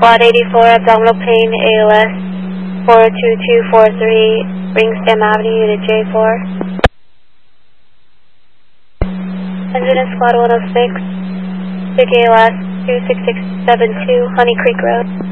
Quad 84, abdominal pain, ALS, 42243, Ringstem Avenue, Unit J4. Engine in Squad 106, Big ALS, 26672, Honey Creek Road.